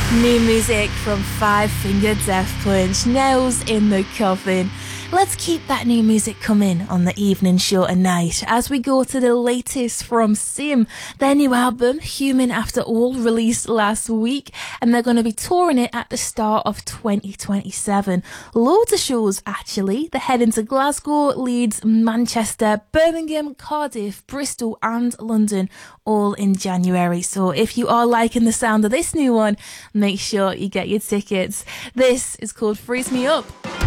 New music from Five Finger Death Punch, Nails in the Coffin. Let's keep that new music coming on the evening show tonight as we go to the latest from Sim. Their new album, Human After All, released last week, and they're going to be touring it at the start of 2027. Loads of shows, actually. They're heading to Glasgow, Leeds, Manchester, Birmingham, Cardiff, Bristol and London, all in January. So if you are liking the sound of this new one, make sure you get your tickets. This is called Freeze Me Up.